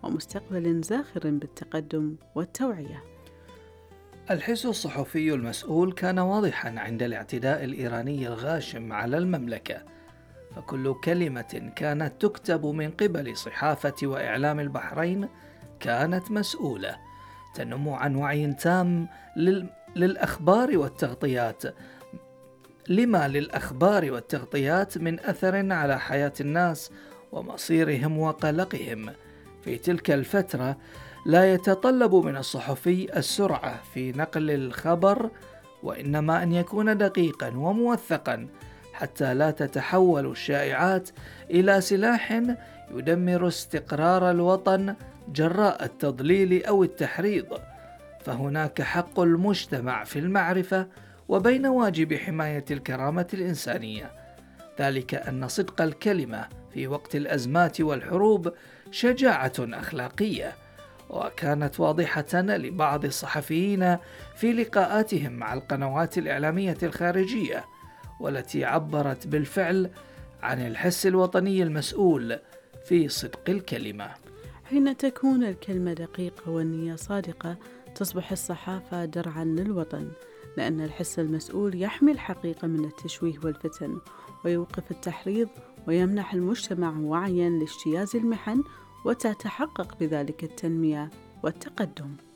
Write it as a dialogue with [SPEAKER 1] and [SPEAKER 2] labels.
[SPEAKER 1] ومستقبل زاخر بالتقدم والتوعية.
[SPEAKER 2] الحس الصحفي المسؤول كان واضحا عند الاعتداء الإيراني الغاشم على المملكة، فكل كلمة كانت تكتب من قبل صحافة وإعلام البحرين كانت مسؤولة، تنم عن وعي تام للأخبار والتغطيات، لما للأخبار والتغطيات من أثر على حياة الناس ومصيرهم وقلقهم. في تلك الفترة لا يتطلب من الصحفي السرعة في نقل الخبر، وإنما أن يكون دقيقا وموثقا حتى لا تتحول الشائعات إلى سلاح يدمر استقرار الوطن جراء التضليل أو التحريض. فهناك حق المجتمع في المعرفة وبين واجب حماية الكرامة الإنسانية، ذلك أن صدق الكلمة في وقت الأزمات والحروب شجاعة أخلاقية، وكانت واضحة لبعض الصحفيين في لقاءاتهم مع القنوات الإعلامية الخارجية، والتي عبرت بالفعل عن الحس الوطني المسؤول في صدق الكلمة.
[SPEAKER 1] حين تكون الكلمة دقيقة والنية صادقة تصبح الصحافة درعا للوطن، لأن الحس المسؤول يحمي الحقيقة من التشويه والفتن، ويوقف التحريض، ويمنح المجتمع وعيا لاجتياز المحن، وتتحقق بذلك التنمية والتقدم.